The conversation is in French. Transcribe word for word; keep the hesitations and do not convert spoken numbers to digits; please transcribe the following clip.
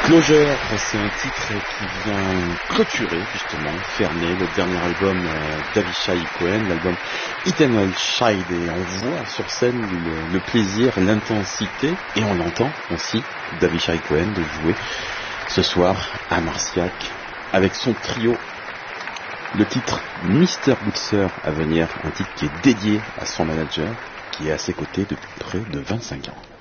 Closure, c'est un titre qui vient clôturer, justement, fermer le dernier album euh, d'Avishai Cohen, l'album Eternal Child, et on voit sur scène le, le plaisir, l'intensité, et on entend aussi d'Avishai Cohen de jouer ce soir à Marciac avec son trio. Le titre mister Boxer à venir, un titre qui est dédié à son manager, qui est à ses côtés depuis près de vingt-cinq ans.